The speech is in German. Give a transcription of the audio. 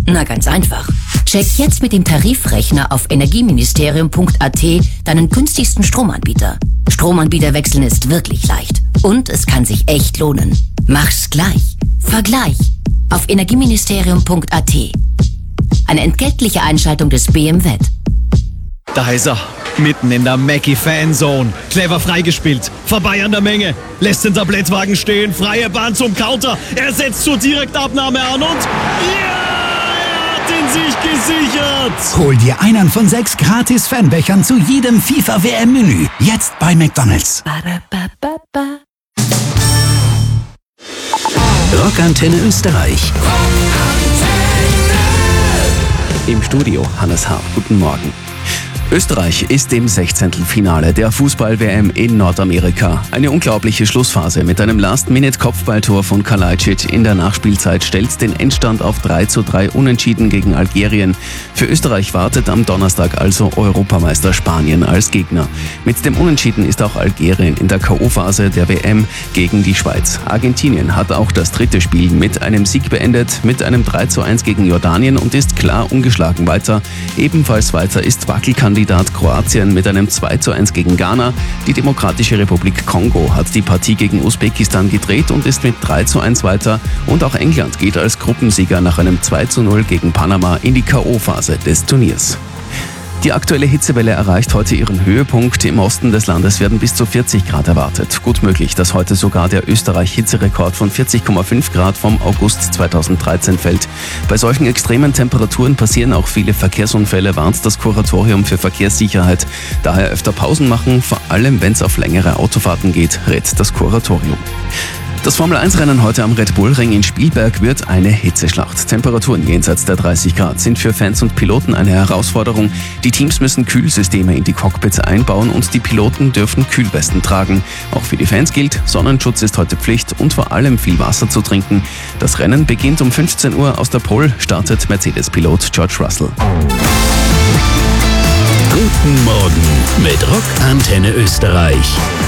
Na, ganz einfach. Check jetzt mit dem Tarifrechner auf energieministerium.at deinen günstigsten Stromanbieter. Stromanbieter wechseln ist wirklich leicht. Und es kann sich echt lohnen. Mach's gleich. Vergleich. Auf energieministerium.at. Eine entgeltliche Einschaltung des BMWet. Da ist er, mitten in der Mackie-Fanzone. Clever freigespielt, vorbei an der Menge. Lässt den Tablettwagen stehen, freie Bahn zum Counter. Er setzt zur Direktabnahme an und... Ja! Er hat den Sieg gesichert! Hol dir einen von 6 gratis Fanbechern zu jedem FIFA-WM-Menü. Jetzt bei McDonald's. Rockantenne Österreich. Im Studio Hannes Harp. Guten Morgen. Österreich ist im 16. Finale der Fußball-WM in Nordamerika. Eine unglaubliche Schlussphase mit einem Last-Minute-Kopfballtor von Kalajdzic in der Nachspielzeit stellt den Endstand auf 3:3 Unentschieden gegen Algerien. Für Österreich wartet am Donnerstag also Europameister Spanien als Gegner. Mit dem Unentschieden ist auch Algerien in der K.O.-Phase der WM gegen die Schweiz. Argentinien hat auch das dritte Spiel mit einem Sieg beendet, mit einem 3:1 gegen Jordanien und ist klar ungeschlagen weiter. Ebenfalls weiter ist Wackelkandidat Kroatien mit einem 2:1 gegen Ghana. Die Demokratische Republik Kongo hat die Partie gegen Usbekistan gedreht und ist mit 3:1 weiter. Und auch England geht als Gruppensieger nach einem 2:0 gegen Panama in die K.O.-Phase des Turniers. Die aktuelle Hitzewelle erreicht heute ihren Höhepunkt. Im Osten des Landes werden bis zu 40 Grad erwartet. Gut möglich, dass heute sogar der Österreich-Hitzerekord von 40,5 Grad vom August 2013 fällt. Bei solchen extremen Temperaturen passieren auch viele Verkehrsunfälle, warnt das Kuratorium für Verkehrssicherheit. Daher öfter Pausen machen, vor allem wenn es auf längere Autofahrten geht, rät das Kuratorium. Das Formel-1-Rennen heute am Red Bull Ring in Spielberg wird eine Hitzeschlacht. Temperaturen jenseits der 30 Grad sind für Fans und Piloten eine Herausforderung. Die Teams müssen Kühlsysteme in die Cockpits einbauen und die Piloten dürfen Kühlwesten tragen. Auch für die Fans gilt, Sonnenschutz ist heute Pflicht und vor allem viel Wasser zu trinken. Das Rennen beginnt um 15 Uhr. Aus der Pole startet Mercedes-Pilot George Russell. Guten Morgen mit Rockantenne Österreich.